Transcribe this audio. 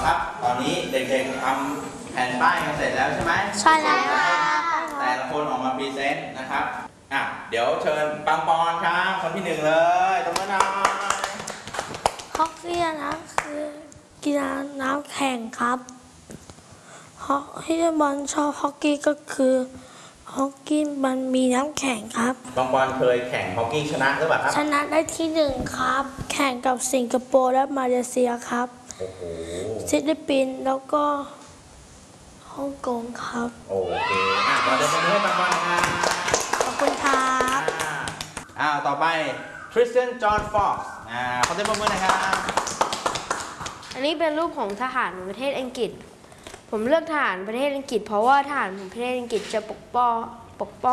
ครับ ตอนนี้เด็กๆทำแผ่นป้ายกันเสร็จแล้วใช่ไหมใช่แล้วแต่ละคนออกมาพรีเซนต์นะครับเดี๋ยวเชิญปังปอนครับคนที่หนึ่งเลยตรงนั้นหน่อยฮอกกี้นะคือกีฬาน้ำแข่งครับที่บอลชอบฮอกกี้ก็คือฮอกกี้มันมีน้ำแข็งครับปังปอนเคยแข่งฮอกกี้ชนะหรือเปล่าครับชนะได้ที่หนึ่งครับแข่งกับสิงคโปร์และมาเลเซียครับโอ้โหฟิลิปปินส์แล้วก็ฮ่องกงครับโอเคเราจะมาให้ปังปอนครับขอบคุณครับต่อไปทริสตันจอห์นฟ็อกซ์ขอเสียงปรบมือหน่อยครับอันนี้เป็นรูปของทหารของประเทศอังกฤษผมเลือกทหารประเทศอังกฤษเพราะว่าทหารของประเทศอังกฤษจะปกป้อง